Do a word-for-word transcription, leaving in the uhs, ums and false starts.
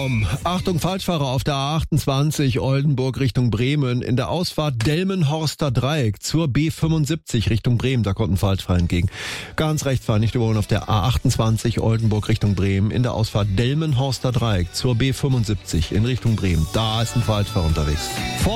Staualarm. Achtung, Falschfahrer auf der A achtundzwanzig Oldenburg Richtung Bremen. In der Ausfahrt Delmenhorster Dreieck zur B fünfundsiebzig Richtung Bremen. Da kommt ein Falschfahrer entgegen. Ganz rechts fahren, nicht überholen auf der A achtundzwanzig Oldenburg Richtung Bremen. In der Ausfahrt Delmenhorster Dreieck zur B fünfundsiebzig in Richtung Bremen. Da ist ein Falschfahrer unterwegs. Vor